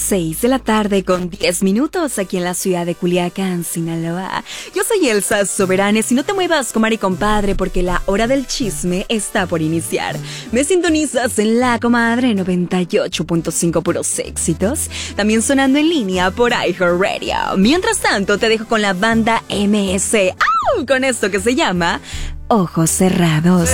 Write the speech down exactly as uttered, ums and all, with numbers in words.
seis de la tarde con diez minutos aquí en la ciudad de Culiacán, Sinaloa. Yo soy Elsa Soberanes y no te muevas, comadre y compadre, porque la hora del chisme está por iniciar. Me sintonizas en La Comadre noventa y ocho punto cinco puros éxitos, también sonando en línea por iHeartRadio. Mientras tanto, te dejo con la banda M S, ¡au!, con esto que se llama Ojos Cerrados.